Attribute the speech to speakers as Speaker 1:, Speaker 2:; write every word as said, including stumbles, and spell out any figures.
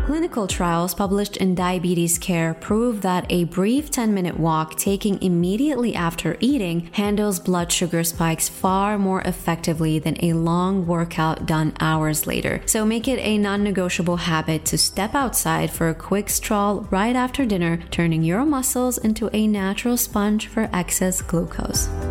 Speaker 1: Clinical trials published in Diabetes Care prove that a brief ten-minute walk taken immediately after eating handles blood sugar spikes far more effectively than a long workout done hours later. So make it a non-negotiable habit to step outside for a quick stroll right after dinner, turning your muscles into a natural sponge for excess glucose.